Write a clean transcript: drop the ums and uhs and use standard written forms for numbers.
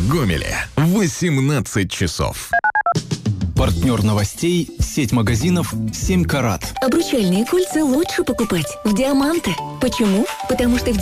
Гомеле 18 часов. Партнер новостей – сеть магазинов «7 карат». Обручальные кольца лучше покупать в «Диаманте». Почему? Потому что в